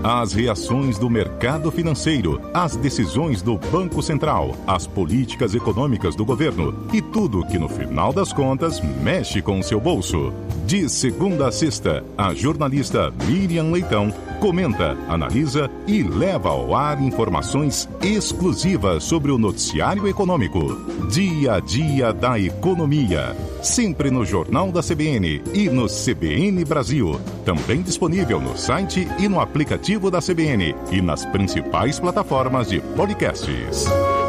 As reações do mercado financeiro, as decisões do Banco Central, as políticas econômicas do governo e tudo que, no final das contas, mexe com o seu bolso. De segunda a sexta, a jornalista Miriam Leitão comenta, analisa e leva ao ar informações exclusivas sobre o noticiário econômico. Dia a dia da economia. Sempre no Jornal da CBN e no CBN Brasil. Também disponível no site e no aplicativo da CBN e nas principais plataformas de podcasts.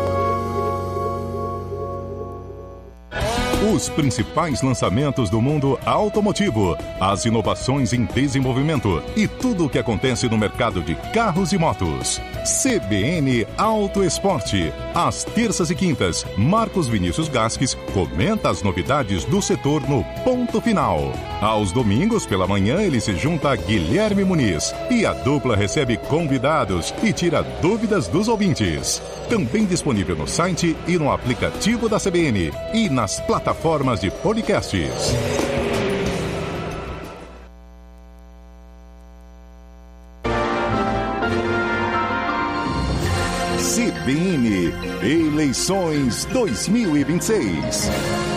Os principais lançamentos do mundo automotivo, as inovações em desenvolvimento e tudo o que acontece no mercado de carros e motos. CBN Auto Esporte. Às terças e quintas, Marcos Vinícius Gasques comenta as novidades do setor no Ponto Final. Aos domingos, pela manhã, ele se junta a Guilherme Muniz e a dupla recebe convidados e tira dúvidas dos ouvintes. Também disponível no site e no aplicativo da CBN e nas plataformas de podcasts. CBN Eleições 2026.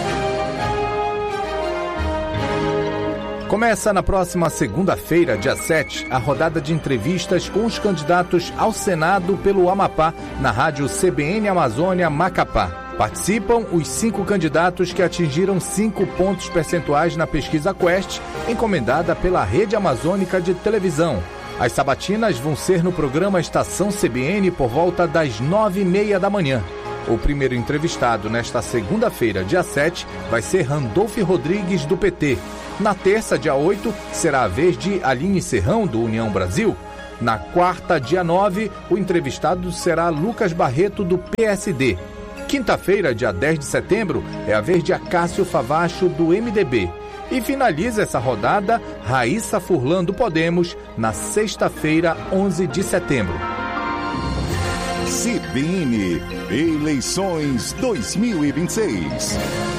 Começa na próxima segunda-feira, dia 7, a rodada de entrevistas com os candidatos ao Senado pelo Amapá, na rádio CBN Amazônia Macapá. Participam os 5 candidatos que atingiram 5 pontos percentuais na pesquisa Quest, encomendada pela Rede Amazônica de Televisão. As sabatinas vão ser no programa Estação CBN por volta das 9h30 da manhã. O primeiro entrevistado nesta segunda-feira, dia 7, vai ser Randolfo Rodrigues, do PT. Na terça, dia 8, será a vez de Aline Serrão, do União Brasil. Na quarta, dia 9, o entrevistado será Lucas Barreto, do PSD. Quinta-feira, dia 10 de setembro, é a vez de Acácio Favacho, do MDB. E finaliza essa rodada Raíssa Furlan, do Podemos, na sexta-feira, 11 de setembro. CBN Eleições 2026.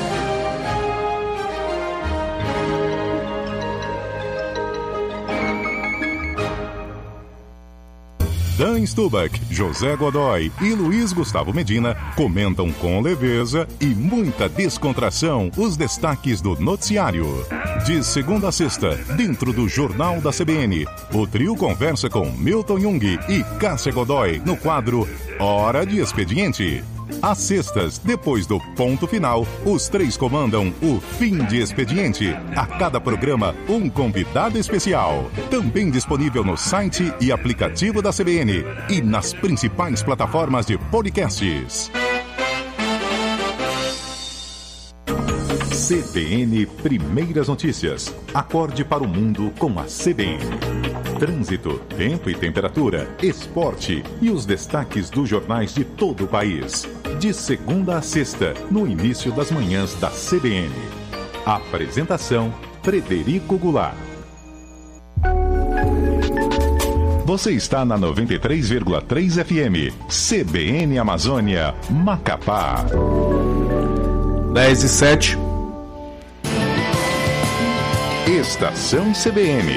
Dan Stubach, José Godoy e Luiz Gustavo Medina comentam com leveza e muita descontração os destaques do noticiário. De segunda a sexta, dentro do Jornal da CBN, o trio conversa com Milton Jung e Cássia Godoy no quadro Hora de Expediente. Às sextas, depois do Ponto Final, os três comandam o Fim de Expediente. A cada programa, um convidado especial. Também disponível no site e aplicativo da CBN e nas principais plataformas de podcasts. CBN Primeiras Notícias. Acorde para o mundo com a CBN. Trânsito, tempo e temperatura, esporte e os destaques dos jornais de todo o país. De segunda a sexta, no início das manhãs da CBN. Apresentação, Frederico Goulart. Você está na 93,3 FM, CBN Amazônia, Macapá. 10h07. Estação CBN.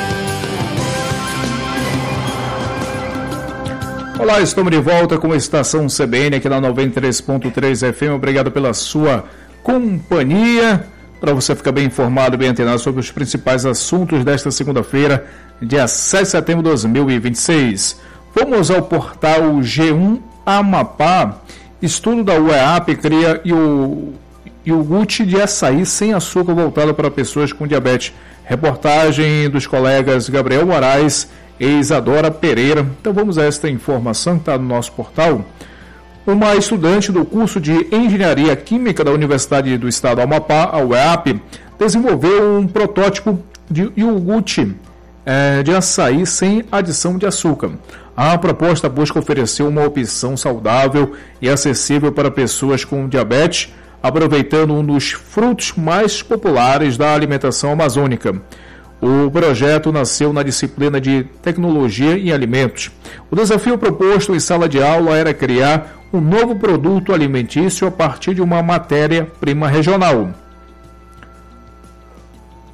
Olá, estamos de volta com a Estação CBN aqui na 93.3 FM. Obrigado pela sua companhia. Para você ficar bem informado, bem antenado sobre os principais assuntos desta segunda-feira, dia 7 de setembro de 2026. Vamos ao portal G1 Amapá. Estudo da UEAP cria iogurte de açaí sem açúcar voltado para pessoas com diabetes. Reportagem dos colegas Gabriel Moraes e Isadora Pereira. Então vamos a esta informação que está no nosso portal. Uma estudante do curso de Engenharia Química da Universidade do Estado do Amapá, a UEAP, desenvolveu um protótipo de iogurte de açaí sem adição de açúcar. A proposta busca oferecer uma opção saudável e acessível para pessoas com diabetes, aproveitando um dos frutos mais populares da alimentação amazônica. O projeto nasceu na disciplina de Tecnologia em Alimentos. O desafio proposto em sala de aula era criar um novo produto alimentício a partir de uma matéria-prima regional.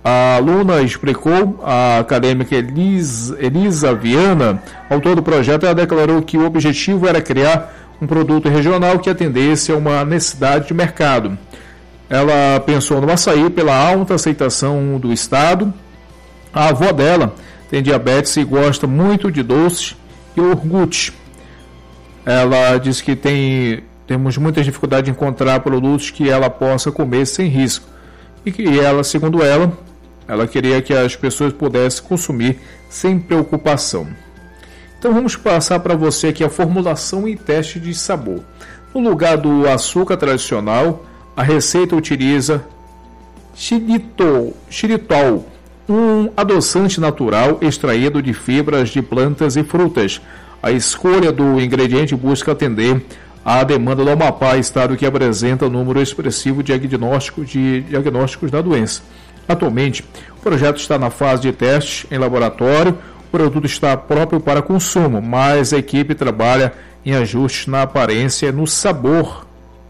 A aluna explicou, a acadêmica Elisa Viana, autor do projeto, ela declarou que o objetivo era criar um produto regional que atendesse a uma necessidade de mercado. Ela pensou no açaí pela alta aceitação do estado. A avó dela tem diabetes e gosta muito de doces e iogurte. Ela disse que temos muita dificuldade de encontrar produtos que ela possa comer sem risco. E que ela, segundo ela queria que as pessoas pudessem consumir sem preocupação. Então vamos passar para você aqui a formulação e teste de sabor. No lugar do açúcar tradicional, a receita utiliza xilitol, um adoçante natural extraído de fibras de plantas e frutas. A escolha do ingrediente busca atender à demanda do Amapá, estado que apresenta um número expressivo de diagnósticos da doença. Atualmente, o projeto está na fase de testes em laboratório. O produto está próprio para consumo, mas a equipe trabalha em ajustes na aparência e no sabor.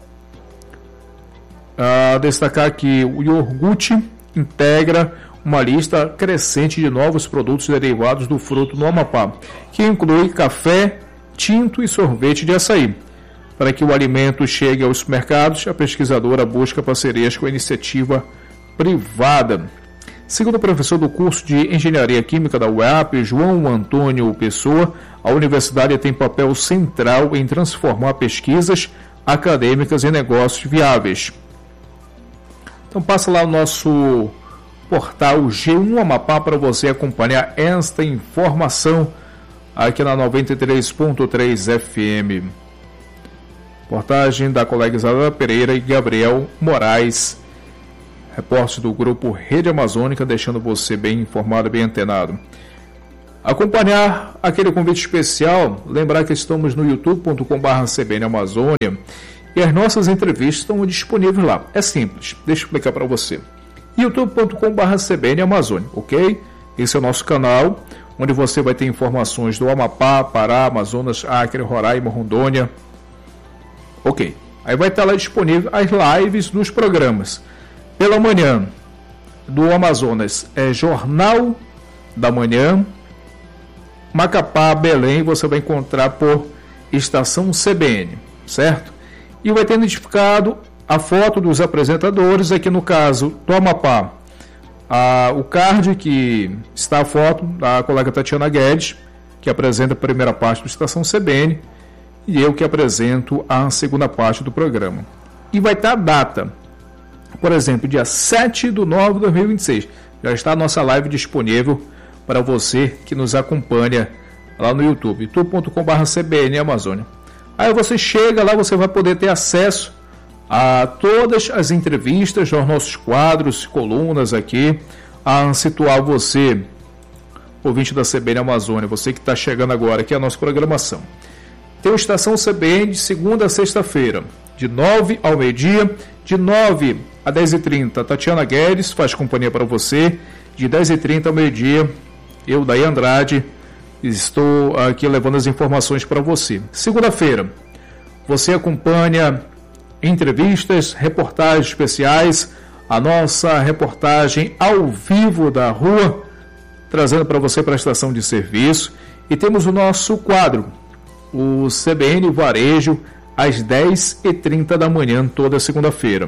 Destacar que o iogurte integra uma lista crescente de novos produtos derivados do fruto no Amapá, que inclui café, tinto e sorvete de açaí. Para que o alimento chegue aos supermercados, a pesquisadora busca parcerias com a iniciativa privada. Segundo o professor do curso de Engenharia Química da UEAP, João Antônio Pessoa, a universidade tem papel central em transformar pesquisas acadêmicas em negócios viáveis. Então passa lá o nosso portal G1 Amapá para você acompanhar esta informação aqui na 93.3 FM. Reportagem da colega Isabela Pereira e Gabriel Moraes, repórter do grupo Rede Amazônica, deixando você bem informado, bem antenado. Acompanhar aquele convite especial, lembrar que estamos no youtube.com/CBN Amazônia e as nossas entrevistas estão disponíveis lá. É simples, deixa eu explicar para você. youtube.com/CBN Amazônia, ok? Esse é o nosso canal, onde você vai ter informações do Amapá, Pará, Amazonas, Acre, Roraima, Rondônia. Ok, aí vai estar lá disponível as lives dos programas. Pela manhã, do Amazonas, é Jornal da Manhã. Macapá, Belém, você vai encontrar por Estação CBN, certo? E vai ter identificado a foto dos apresentadores, aqui no caso do Amapá, o card que está a foto da colega Tatiana Guedes, que apresenta a primeira parte do Estação CBN, e eu que apresento a segunda parte do programa. E vai estar a data, por exemplo, dia 7/9/2026. Já está a nossa live disponível para você que nos acompanha lá no YouTube, youtube.com/CBN Amazônia. Aí você chega lá, você vai poder ter acesso a todas as entrevistas, aos nossos quadros, colunas aqui, a situar você, ouvinte da CBN Amazônia, você que está chegando agora aqui, a nossa programação. Tem o Estação CBN de segunda a sexta-feira, de 9 ao meio-dia, de 9 a 10h30. Tatiana Guedes faz companhia para você, de 10h30 ao meio-dia. Eu, Daí Andrade, estou aqui levando as informações para você. Segunda-feira, você acompanha entrevistas, reportagens especiais, a nossa reportagem ao vivo da rua, trazendo para você prestação de serviço. E temos o nosso quadro, o CBN Varejo, às 10h30 da manhã, toda segunda-feira.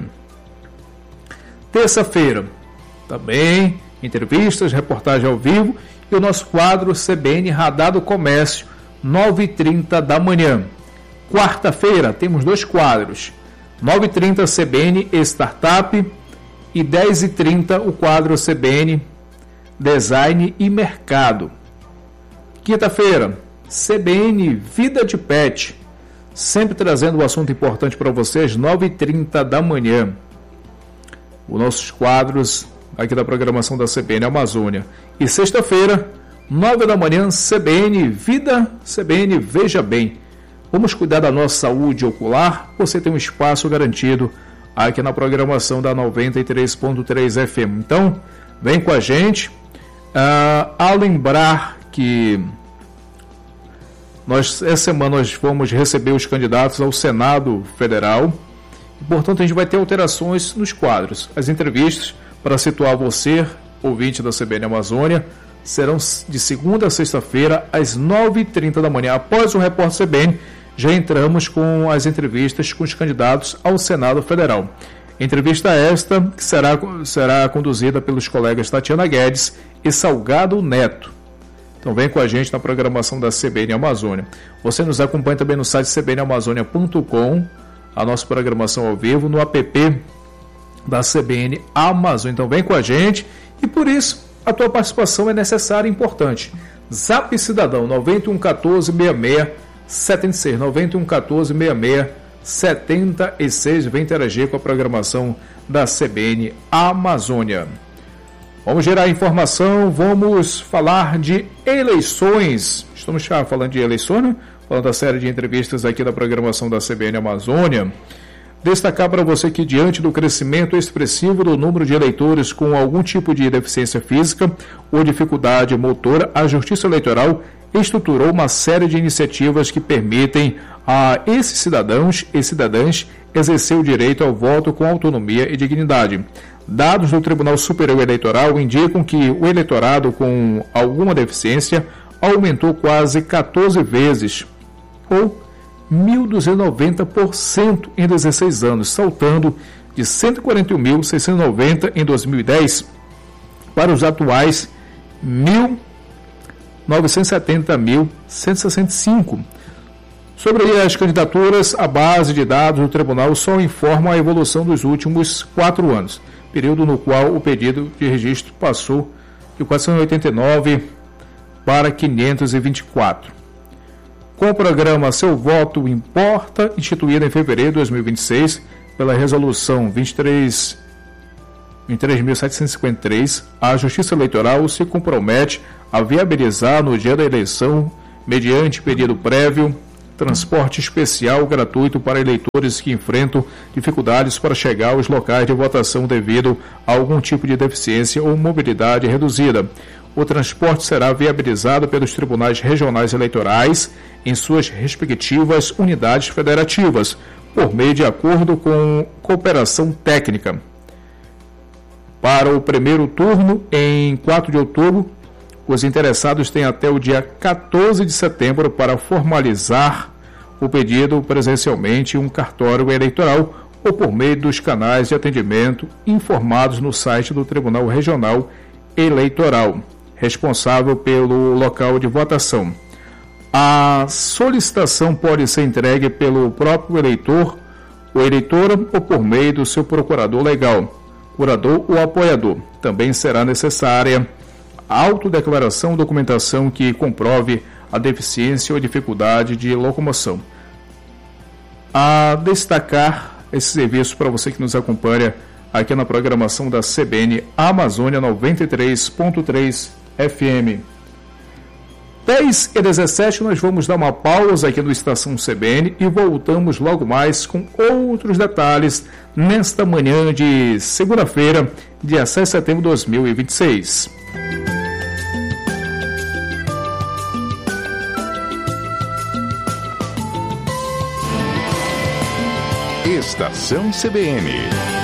Terça-feira, também entrevistas, reportagem ao vivo e o nosso quadro CBN Radar do Comércio, 9h30 da manhã. Quarta-feira, temos dois quadros, 9h30 CBN Startup e 10h30 o quadro CBN Design e Mercado. Quinta-feira, CBN Vida de Pet, sempre trazendo um assunto importante para vocês, 9h30 da manhã. Os nossos quadros aqui da programação da CBN Amazônia. E sexta-feira, 9 da manhã, CBN Vida, CBN Veja Bem. Vamos cuidar da nossa saúde ocular? Você tem um espaço garantido aqui na programação da 93.3 FM. Então, vem com a gente. A lembrar que essa semana nós vamos receber os candidatos ao Senado Federal. E, portanto, a gente vai ter alterações nos quadros. As entrevistas para situar você, ouvinte da CBN Amazônia, serão de segunda a sexta-feira, às 9h30 da manhã. Após o Repórter CBN, já entramos com as entrevistas com os candidatos ao Senado Federal. Entrevista esta que será conduzida pelos colegas Tatiana Guedes e Salgado Neto. Então vem com a gente na programação da CBN Amazônia. Você nos acompanha também no site cbnamazônia.com, a nossa programação ao vivo, no app da CBN Amazônia. Então vem com a gente e por isso a tua participação é necessária e importante. Zap Cidadão 91146676, 91146676, vem interagir com a programação da CBN Amazônia. Vamos gerar informação, vamos falar de eleições. Estamos já falando de eleições, né? Falando da série de entrevistas aqui da programação da CBN Amazônia. Destacar para você que, diante do crescimento expressivo do número de eleitores com algum tipo de deficiência física ou dificuldade motora, a Justiça Eleitoral estruturou uma série de iniciativas que permitem a esses cidadãos e cidadãs exercer o direito ao voto com autonomia e dignidade. Dados do Tribunal Superior Eleitoral indicam que o eleitorado com alguma deficiência aumentou quase 14 vezes, ou 1.290% em 16 anos, saltando de 141.690 em 2010 para os atuais 1.970.165. Sobre as candidaturas, a base de dados do tribunal só informa a evolução dos últimos 4 anos, período no qual o pedido de registro passou de 489 para 524. Com o programa Seu Voto Importa, instituído em fevereiro de 2026 pela Resolução 23.753, a Justiça Eleitoral se compromete a viabilizar no dia da eleição, mediante pedido prévio, transporte especial gratuito para eleitores que enfrentam dificuldades para chegar aos locais de votação devido a algum tipo de deficiência ou mobilidade reduzida. O transporte será viabilizado pelos tribunais regionais eleitorais em suas respectivas unidades federativas, por meio de acordo com cooperação técnica. Para o primeiro turno, em 4 de outubro, os interessados têm até o dia 14 de setembro para formalizar o pedido presencialmente em um cartório eleitoral ou por meio dos canais de atendimento informados no site do Tribunal Regional Eleitoral, responsável pelo local de votação. A solicitação pode ser entregue pelo próprio eleitor ou eleitora ou por meio do seu procurador legal, curador ou apoiador. Também será necessária autodeclaração ou documentação que comprove a deficiência ou dificuldade de locomoção. A destacar esse serviço para você que nos acompanha aqui na programação da CBN Amazônia 93.3 FM. 10h17, nós vamos dar uma pausa aqui no Estação CBN e voltamos logo mais com outros detalhes nesta manhã de segunda-feira, dia 6 de setembro de 2026. Estação CBN.